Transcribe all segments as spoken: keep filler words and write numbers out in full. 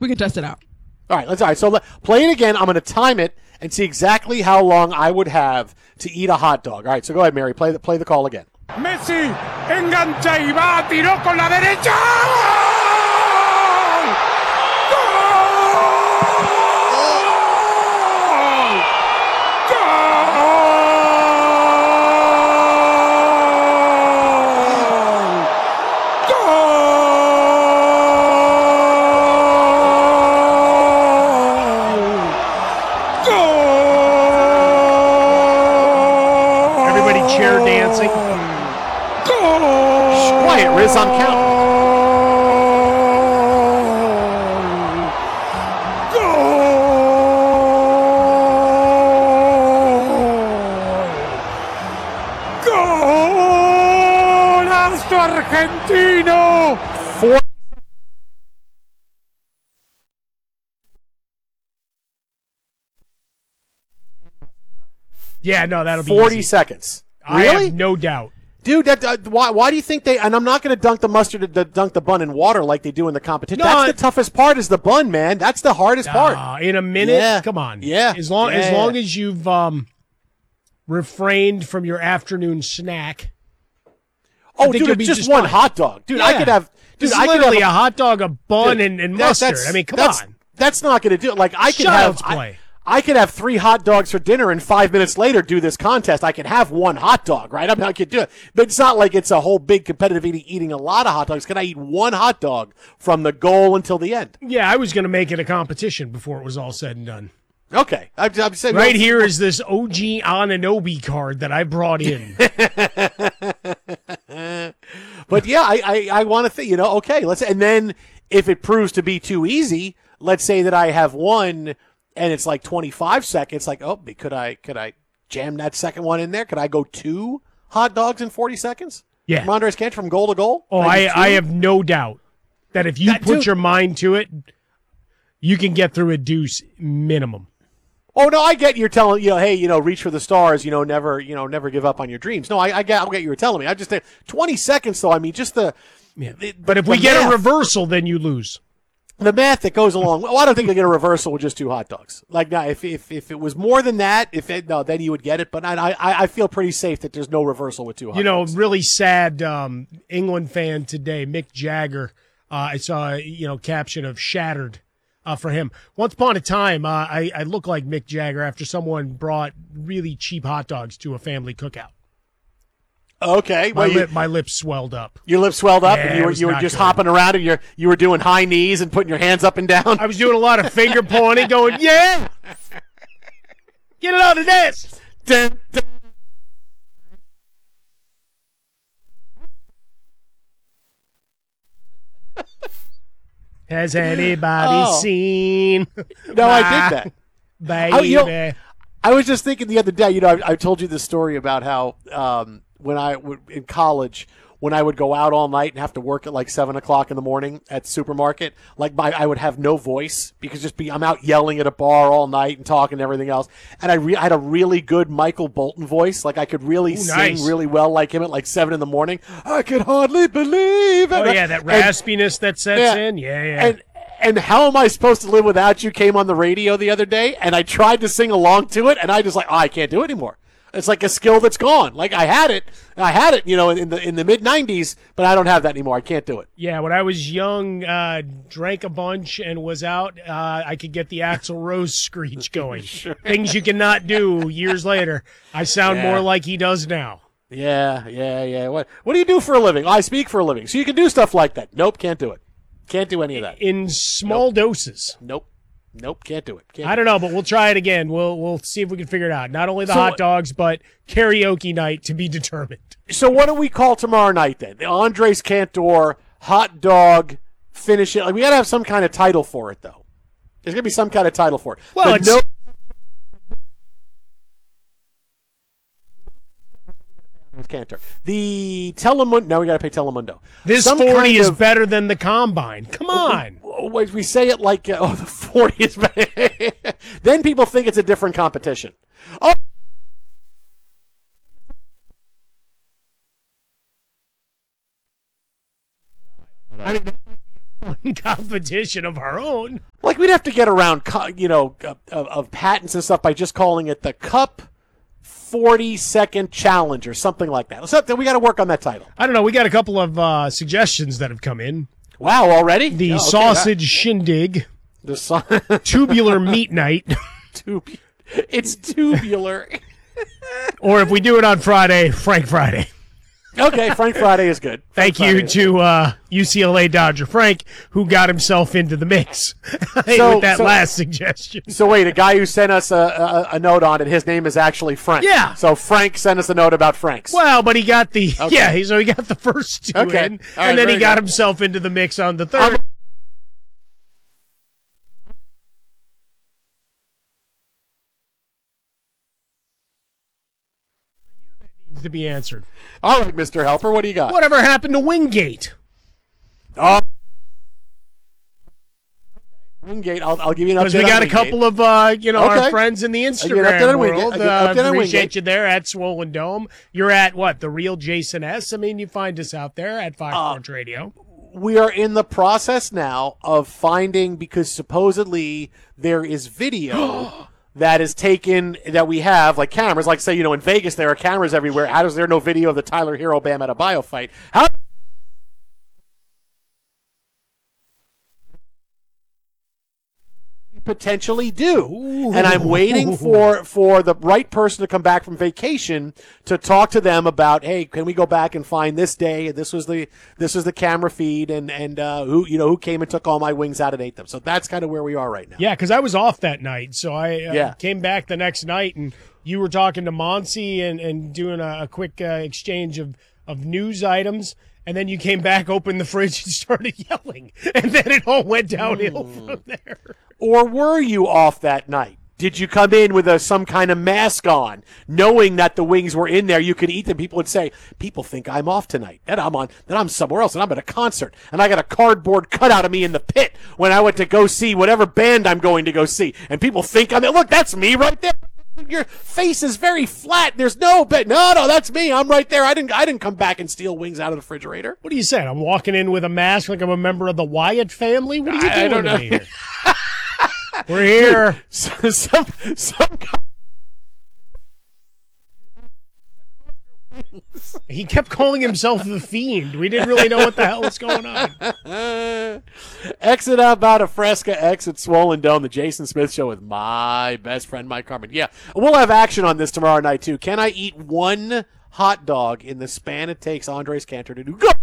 We can test it out. All right, let's. All right, so let, play it again. I'm going to time it and see exactly how long I would have to eat a hot dog. All right, so go ahead, Mary. Play the play the call again. Messi engancha y va, tiró con la derecha. Quiet, Riz, I'm counting. ¡Golazo argentino! Four. Yeah, no, that'll be forty easy. seconds. I Really? have no doubt. Dude, that, uh, why, why do you think they, and I'm not going to dunk the mustard, the, dunk the bun in water like they do in the competition. No, That's I- the toughest part is the bun, man. That's the hardest part. Ah, in a minute? Yeah. Come on. Yeah. As long Yeah. as long as you've um, refrained from your afternoon snack. Oh, think dude, you'll it's be just, just one fine. hot dog. Dude, I Yeah. could have, dude, This is I could literally have a hot dog, a bun, dude, and, and that- mustard. that's- I mean, come that's, on. That's not going to do it. Like, I could Child's have, I, play. I could have three hot dogs for dinner and five minutes later do this contest. I could have one hot dog, right? I mean, I could do it. But it's not like it's a whole big competitive eating, eating a lot of hot dogs. Can I eat one hot dog from the goal until the end? Yeah, I was going to make it a competition before it was all said and done. Okay. I'm, I'm saying Right here is this O G Ananobi card that I brought in. But yeah, I, I, I want to think, you know, okay, let's, and then if it proves to be too easy, let's say that I have one and it's like twenty-five seconds, like, oh, could I, could I jam that second one in there? Could I go two hot dogs in forty seconds? Yeah. From Andres Cantor from goal to goal? Oh, Can I, do two? I have no doubt that if you That put dude- your mind to it, you can get through a deuce minimum. Oh no, I get you're telling you know, hey, you know, reach for the stars, you know, never, you know, never give up on your dreams. No, I, I get, I get you were telling me. I just think twenty seconds though. I mean, just the, Yeah. the- But if the we get math, a reversal, then you lose. the math that goes along. Well, I don't think you get a reversal with just two hot dogs. Like, now, if if if it was more than that, if it, no, then you would get it. But I, I I feel pretty safe that there's no reversal with two hot You know, dogs. really sad um, England fan today, Mick Jagger. Uh, I saw a you know caption of shattered uh, for him. Once upon a time, uh, I, I looked like Mick Jagger after someone brought really cheap hot dogs to a family cookout. Okay, My, well, you, lip, my lips swelled up. your lips swelled up, Yeah, and you it were was you were not just good. hopping around, and you you were doing high knees and putting your hands up and down. I was doing a lot of finger pointing, going, yeah, get it out of this. Dun, dun. Has anybody Oh. seen? No, I did that. Baby. I, you know, I was just thinking the other day, you know, I, I told you this story about how um, when I would in college, when I would go out all night and have to work at like seven o'clock in the morning at the supermarket, like my, I would have no voice because just be I'm out yelling at a bar all night and talking and everything else, and I, re- I had a really good Michael Bolton voice, like I could really Ooh, sing nice. really well like him at like seven in the morning. I could hardly believe it. Oh, yeah, that And- raspiness that sets yeah, in. Yeah, yeah. And and how am I supposed to live without you came on the radio the other day, and I tried to sing along to it, and I just like, oh, I can't do it anymore. It's like a skill that's gone. Like I had it, I had it, you know, in the in the mid nineties, but I don't have that anymore. I can't do it. Yeah, when I was young, uh, drank a bunch and was out, uh, I could get the Axl Rose screech going. Things you cannot do years later. I sound Yeah. more like he does now. Yeah, yeah, yeah. What what do you do for a living? I speak for a living, so you can do stuff like that. Nope, can't do it. Can't do any of that. In small doses. Nope, nope, can't do it. Can't I don't know, but we'll try it again. We'll we'll see if we can figure it out. Not only the So- hot dogs, but karaoke night to be determined. So what do we call tomorrow night then? The Andres Cantor hot dog finish it. Like we got to have some kind of title for it, though. There's gonna be some kind of title for it. Well, The it's- no- Cantor. The Telemundo. No, we got to pay Telemundo. This Some forty kind is of- better than the combine. Come on. Oh, wait, we say it like uh, oh, the forty is better. Then people think it's a different competition. Oh. I mean, competition of our own. Like, we'd have to get around, co- you know, of, of patents and stuff by just calling it the Cup forty-second Challenge or something like that. So we got to work on that title. I don't know. We got a couple of uh, suggestions that have come in. Wow, already? The Oh, okay, sausage that- shindig, The so- tubular meat night, Tub- it's tubular. or if we do it on Friday, Frank Friday. Okay, Frank Friday is good. Thank Frank you Friday is to uh, U C L A Dodger Frank, who got himself into the mix So- with that so- last suggestion. So wait, a guy who sent us a, a, a note on it, his name is actually Frank. Yeah. So Frank sent us a note about Franks. Well, but he got the Okay. yeah, he- so he got the first two Okay. in, All right, and then he very got good. himself into the mix on the I'm- third. To be answered. All right, Mister Helper, what do you got? Whatever happened to Wingate? Oh. Wingate, I'll, I'll give you an update. Because we got a couple of uh, you know Okay. our friends in the I get updated Instagram on Wingate. world. I get Uh, updated on appreciate Wingate. you there at Swollen Dome. You're at what, the real Jason S. I mean, you find us out there at Five Uh, Sports Radio. We are in the process now of finding, because supposedly there is video that is taken, that we have, like cameras, like say, you know, in Vegas there are cameras everywhere. How is there no video of the Tyler Hero Bam at a bio fight? How potentially do. And I'm waiting for for the right person to come back from vacation to talk to them about, hey, can we go back and find this day? This was the this was the camera feed, and and uh, who you know who came and took all my wings out and ate them. So that's kind of where we are right now. Yeah, because I was off that night, so I uh, Yeah. came back the next night, and you were talking to Monsi and, and doing a, a quick uh, exchange of, of news items, and then you came back, opened the fridge, and started yelling, and then it all went downhill Hmm. from there. Or were you off that night? Did you come in with a, some kind of mask on, knowing that the wings were in there, you could eat them? People would say, people think I'm off tonight, and I'm on, then I'm somewhere else, and I'm at a concert, and I got a cardboard cutout of me in the pit when I went to go see whatever band I'm going to go see, and people think I'm there. Look, that's me right there. Your face is very flat. There's no bit. No, no, that's me. I'm right there. I didn't. I didn't come back and steal wings out of the refrigerator. What are you saying? I'm walking in with a mask like I'm a member of the Wyatt family? What are you I- I doing don't know. to me here? We're here. So, some some. He kept calling himself the Fiend. We didn't really know what the hell was going on. Exit out about a Fresca, exit Swollen Dome, the Jason Smith Show with my best friend, Mike Carmen. Yeah, we'll have action on this tomorrow night, too. Can I eat one hot dog in the span it takes Andres Cantor to do? Go!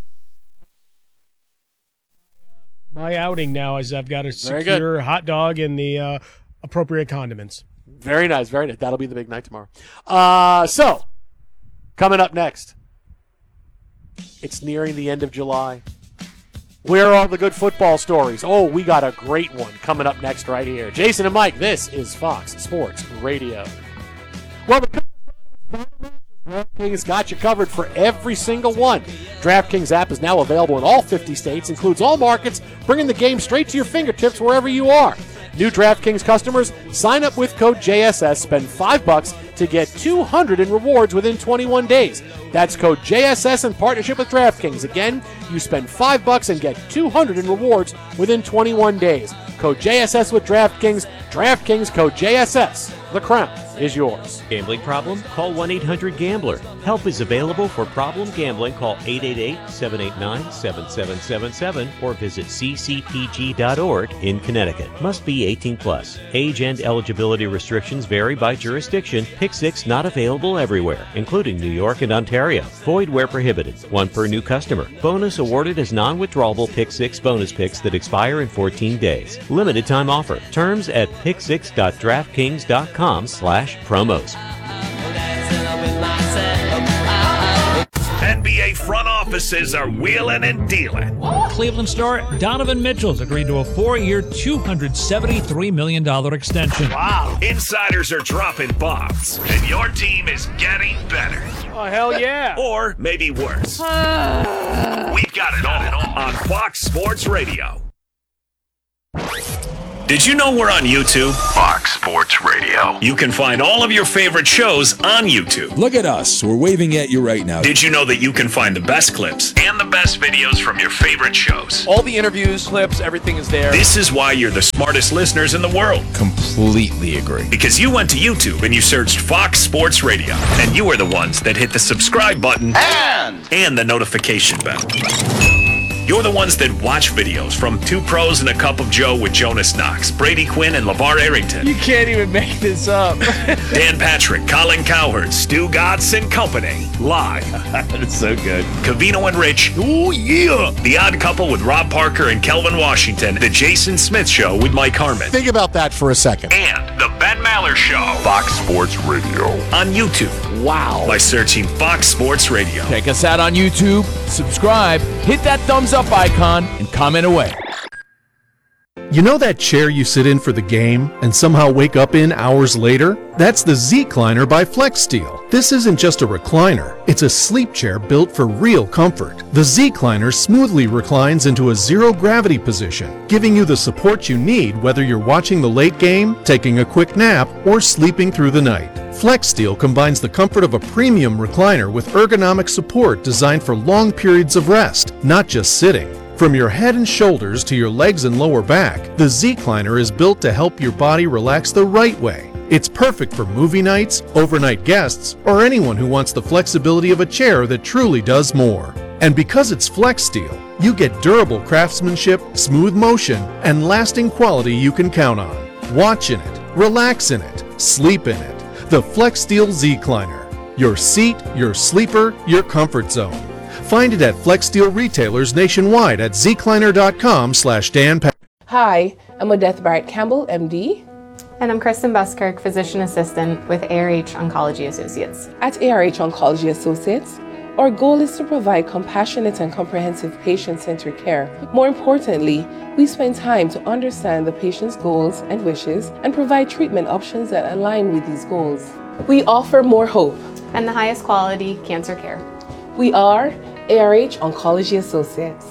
My outing now is I've got a Very good. secure hot dog and the uh, appropriate condiments. Very nice, very nice. That'll be the big night tomorrow. Uh, so, coming up next, it's nearing the end of July. Where are all the good football stories? Oh, we got a great one coming up next right here. Jason and Mike, this is Fox Sports Radio. Well, the DraftKings got you covered for every single one. DraftKings app is now available in all fifty states, includes all markets, bringing the game straight to your fingertips wherever you are. New DraftKings customers, sign up with code J S S, spend five bucks to get two hundred in rewards within twenty-one days. That's code J S S in partnership with DraftKings. Again, you spend five bucks and get two hundred in rewards within twenty-one days. Code J S S with DraftKings. DraftKings code J S S. The crown is yours. Gambling problem? Call one eight hundred gambler. Help is available for problem gambling. Call eight eight eight, seven eight nine, seven seven seven seven or visit c c p g dot org in Connecticut. Must be eighteen plus. Age and eligibility restrictions vary by jurisdiction. Pick six not available everywhere, including New York and Ontario. Void where prohibited. One per new customer. Bonus awarded as non-withdrawable Pick six bonus picks that expire in fourteen days. Limited time offer. Terms at pick six dot draftkings dot com slash promos. N B A front offices are wheeling and dealing. Cleveland star Donovan Mitchell's agreed to a four-year, two hundred seventy-three million dollars extension. Wow. Insiders are dropping bombs, and your team is getting better. Oh, hell yeah. Or maybe worse. We've got it all on Fox Sports Radio. Did you know we're on YouTube? Fox Sports Sports Radio. You can find all of your favorite shows on YouTube. Look at us. We're waving at you right now. Did you know that you can find the best clips and the best videos from your favorite shows? All the interviews, clips, everything is there. This is why you're the smartest listeners in the world. Completely agree. Because you went to YouTube and you searched Fox Sports Radio. And you are the ones that hit the subscribe button And, and the notification bell. You're the ones that watch videos from Two Pros and a Cup of Joe with Jonas Knox, Brady Quinn, and LeVar Arrington. you can't even make this up. Dan Patrick, Colin Cowherd, Stu Gatz and Company. Live. It's so good. Cavino and Rich. Oh, yeah. The Odd Couple with Rob Parker and Kelvin Washington. The Jason Smith Show with Mike Harmon. Think about that for a second. And The Ben Maller Show. Fox Sports Radio. On YouTube. Wow. By searching Fox Sports Radio. Check us out on YouTube, subscribe, hit that thumbs up icon, and comment away. You know that chair you sit in for the game and somehow wake up in hours later? That's the Z-Cliner by FlexSteel. This isn't just a recliner, it's a sleep chair built for real comfort. The Z-Cliner smoothly reclines into a zero-gravity position, giving you the support you need whether you're watching the late game, taking a quick nap, or sleeping through the night. FlexSteel combines the comfort of a premium recliner with ergonomic support designed for long periods of rest, not just sitting. From your head and shoulders to your legs and lower back, the Z-Cliner is built to help your body relax the right way. It's perfect for movie nights, overnight guests, or anyone who wants the flexibility of a chair that truly does more. And because it's FlexSteel, you get durable craftsmanship, smooth motion, and lasting quality you can count on. Watch in it, relax in it, sleep in it. The FlexSteel Z-Cliner. Your seat, your sleeper, your comfort zone. Find it at FlexSteel retailers nationwide at zcliner.com slash Dan. Hi, I'm Odette Barrett Campbell, M D. And I'm Kristen Buskirk, Physician Assistant with A R H Oncology Associates. At A R H Oncology Associates, our goal is to provide compassionate and comprehensive patient-centered care. More importantly, we spend time to understand the patient's goals and wishes and provide treatment options that align with these goals. We offer more hope and the highest quality cancer care. We are A R H Oncology Associates.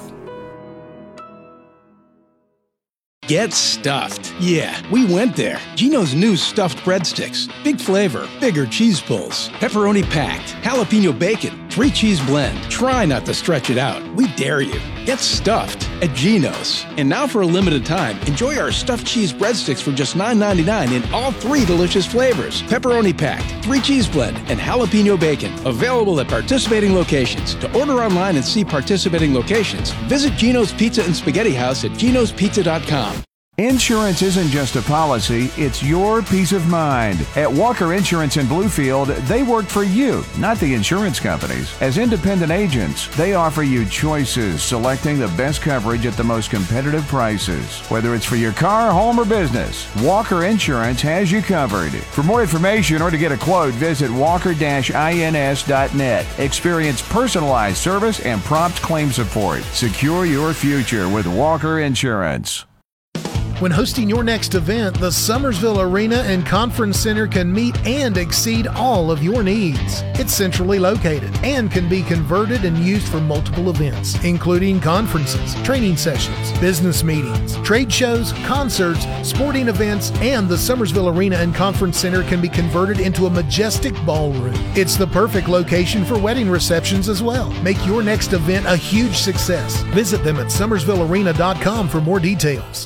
Get stuffed. Yeah, we went there. Geno's new stuffed breadsticks. Big flavor, bigger cheese pulls, pepperoni packed, jalapeno bacon, three cheese blend. Try not to stretch it out. We dare you. Get stuffed at Geno's. And now for a limited time, enjoy our stuffed cheese breadsticks for just nine ninety-nine in all three delicious flavors. Pepperoni packed, three cheese blend, and jalapeno bacon. Available at participating locations. To order online and see participating locations, visit Geno's Pizza and Spaghetti House at genos pizza dot com. Insurance isn't just a policy, it's your peace of mind. At Walker Insurance in Bluefield, they work for you, not the insurance companies. As independent agents, they offer you choices, selecting the best coverage at the most competitive prices. Whether it's for your car, home, or business, Walker Insurance has you covered. For more information or to get a quote, visit walker dash ins dot net. Experience personalized service and prompt claim support. Secure your future with Walker Insurance. When hosting your next event, the Summersville Arena and Conference Center can meet and exceed all of your needs. It's centrally located and can be converted and used for multiple events, including conferences, training sessions, business meetings, trade shows, concerts, sporting events, and the Summersville Arena and Conference Center can be converted into a majestic ballroom. It's the perfect location for wedding receptions as well. Make your next event a huge success. Visit them at summersville arena dot com for more details.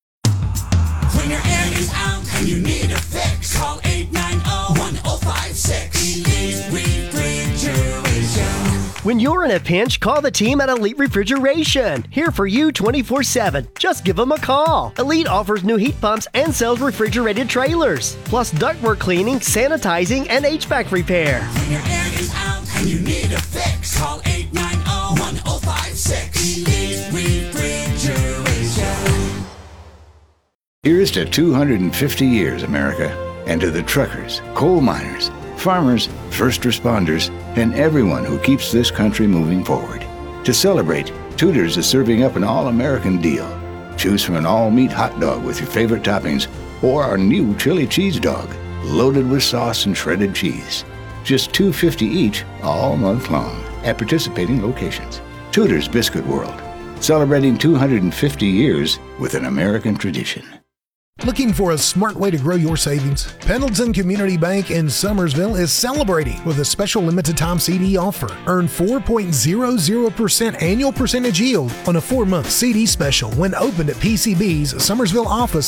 When your air is out and you need a fix, call eight nine zero, one zero five six. Elite Refrigeration. When you're in a pinch, call the team at Elite Refrigeration. Here for you twenty-four seven. Just give them a call. Elite offers new heat pumps and sells refrigerated trailers, plus ductwork cleaning, sanitizing, and H V A C repair. When your air is out and you need a fix, call eight nine zero, one zero five six. Elite Refrigeration. Here's to two hundred fifty years, America, and to the truckers, coal miners, farmers, first responders, and everyone who keeps this country moving forward. To celebrate, Tudor's is serving up an all-American deal. Choose from an all-meat hot dog with your favorite toppings or our new chili cheese dog, loaded with sauce and shredded cheese. Just two dollars and fifty cents each all month long at participating locations. Tudor's Biscuit World, celebrating two hundred fifty years with an American tradition. Looking for a smart way to grow your savings? Pendleton Community Bank in Summersville is celebrating with a special limited time C D offer. Earn four point zero zero percent annual percentage yield on a four-month C D special when opened at P C B's Summersville office